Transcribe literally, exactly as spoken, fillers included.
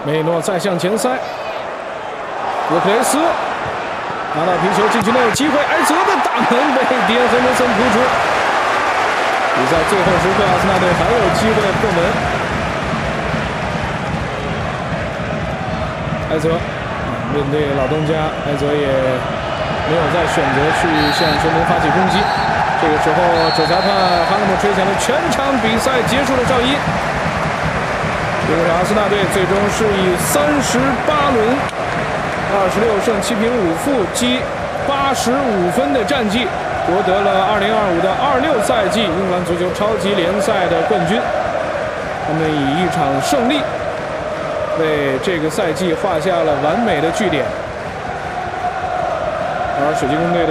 梅诺再向前塞，沃克雷斯拿到皮球，禁区内有机会，埃泽的大门被迪恩亨德森扑出。比赛最后时刻，阿森纳队还有机会破门。埃泽面对老东家，埃泽也没有再选择去向球门发起攻击。这个时候，主裁判哈纳姆吹响了全场比赛结束的哨音。结果阿森纳队最终是以三十八轮二十六胜七平五负积八十五分的战绩，夺得了二零二五的二六赛季英格兰足球超级联赛的冠军。他们以一场胜利为这个赛季画下了完美的句点。而水晶宫队的